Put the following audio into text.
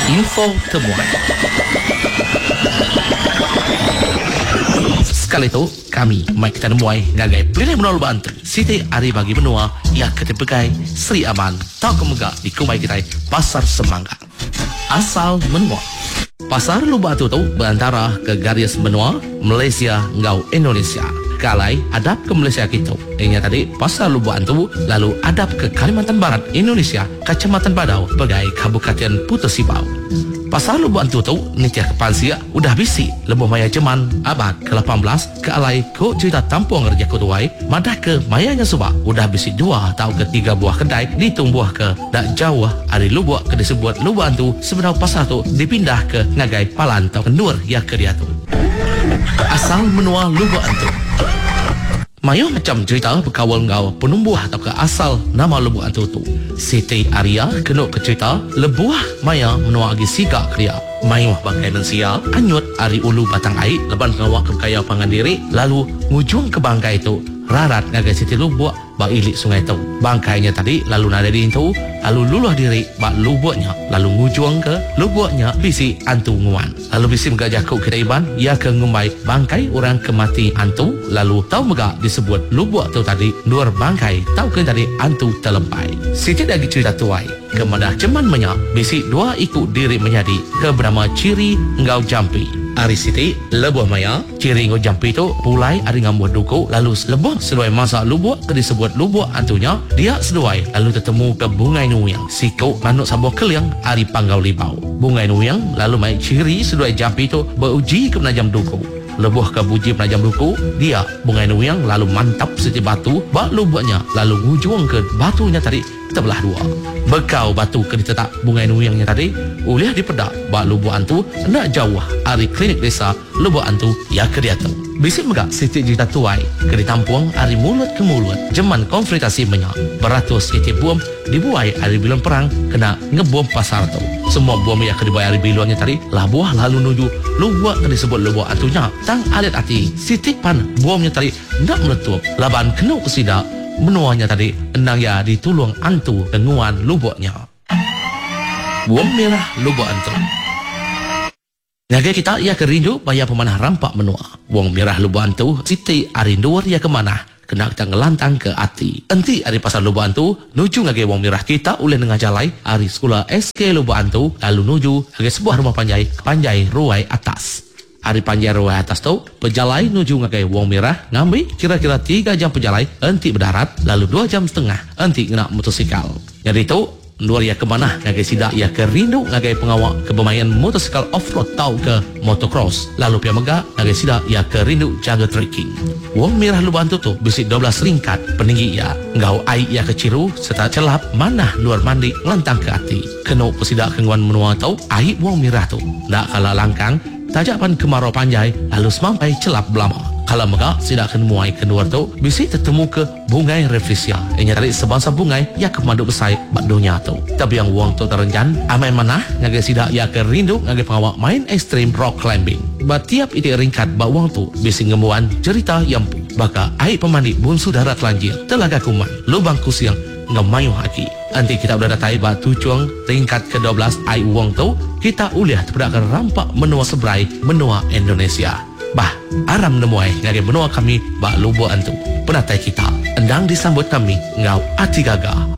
Info temuan. Sekali itu kami mai kita nemuai ngagai pilih menol bantu Siti Ari bagi benua ia ketepegai Sri Aman tau kemegak di kumai kita Pasar Semangga. Asal menua Pasar Lubatu tu berantara ke garis benua Malaysia ngau Indonesia. Kalai adap ke Malaysia kita. Ini tadi Pasar Lubatu lalu adap ke Kalimantan Barat Indonesia, Kecamatan Badau, Pegai, Kabupaten Putus Sibau. Pasar Lubatu tu nitia kepansia udah bisi lebuh maya jeman abad ke-18 ke alai ko cerita tampung kerja kutuai madah ke mayanya subak udah bisi 2 atau ke 3 buah kedai ditumbuh ke dak jauh ada lubuk ke disebut Lubatu sebenarnya pasar tu dipindah ke ngagai Palan atau kendur ya ke dia tu. Asal menua Lubatu Mayo macam cerita berkawal ngau penumbuh atau ke asal nama lebuh antu tu. Siti Arya kena ke cerita lebuah maya menua agi siga kriya. Mayo bangkai mensia anyut ari ulu batang air leban ngawak ke kaya pangandiri lalu ngujung ke bangkai itu rarat ngagai Siti lubuk bak ilik sungai tu. Bangkainya tadi lalu nada di itu lalu luluh diri bak lubuknya lalu ngujung ke lubuknya bisi antu nguan. Lalu bisi megajah kau kita iban ia ke ngumbai bangkai orang kemati antu lalu tahu megak disebut lubuk tu tadi luar bangkai tahu ke tadi antu terlempai. Siti lagi cerita tuai kemadah ceman menyak bisi 2 ikut diri menjadi ke bernama Ciri Ngau Jampi. Ari Siti lebuh maya Ciri Ngau Jampi tu pulai ada ngambuh duku lalu lebuh seluai masa lubuk ke disebut lubuk antunya dia seluai lalu tertemu ke Bungai Nuyang sikau manuk sabuh keliang ari Panggau Libau. Bungai Nuyang lalu mai Ciri seluai Jampi tu beruji ke penajam duku lebuh ke buji penajam duku dia Bungai Nuyang lalu mantap seti batu bak lubuknya lalu ngujung ke batunya tadi terbelah 2 bekau batu ke ditetak Bungai Nuyangnya tadi uliah dipedak bak lubuk antu nak jauh ari klinik desa lubuk antu ya ke dia tu. Bisik megak Siti cerita tuai ke ditampung ari mulut ke mulut jeman konfrontasi menyak beratus Siti bom dibuai ari bilon perang kena ngebom pasar tu. Semua bom yang ke dibuai ari bilonnya tadi lah buah lalu nuju lubuk ke disebut lubuk antunya tang alit hati Siti pan bomnya tadi nak meletup laban kena kesidak menuanya tadi endang ya ditulung antu denguan lubuknya. Bom merah lubuk antu Naga kita ia kerindu baya pemanah rampak menua. Wong merah lubuk antu Siti arinduar ia kemana kena kita ngelantang ke ati. Enti ari pasar lubuk antu nuju ngage wong merah kita uleh nengah jalai ari sekolah SK lubuk antu lalu nuju ngage sebuah rumah panjai ruai atas. Ari panjai ruai atas tu pejalai nuju ngage wong merah ngambil kira-kira 3 jam pejalai enti berdarat lalu 2 jam setengah enti kena motosikal. Jadi tu luar ia kemana ngagai sidak ia kerindu ngagai pengawak ke bermain motosikal off-road tau ke motocross lalu pia megak ngagai sidak ia kerindu jaga trekking. Wong merah Lubatu tu bisik 12 ringkat peninggi ia ngau ai ia keciru serta celap manah luar mandi lantang ke hati kena pesidak kenguan menua tau ai wong merah tu nak kalah langkang tajapan kemarau panjai lalu semampai celap belama. Kalau megak sidak kenemuai kedua tu bisik tertemu ke Bungai Reflesia. Ini tarik sebangsa bungai ya ke manduk besai bak dunia tu. Tapi yang wong tu terenjan amai manah ngagai sidak ya ke rindu ngagai pengawak main ekstrim rock climbing. Batiap ide ringkat bak wong tu bisik ngemuan cerita yang baka air pemandi bunsu darat lanjir telaga kuman lubang kusiang ngemayu haki. Nanti kita berada tai bak tujuang ringkat ke-12 air wong tu kita uliah terpedak rampak menua seberai menua Indonesia. Bah, aram nemuai ngagai benua kami bak lubuk antu. Penatai kita endang disambut kami ngau ati gagah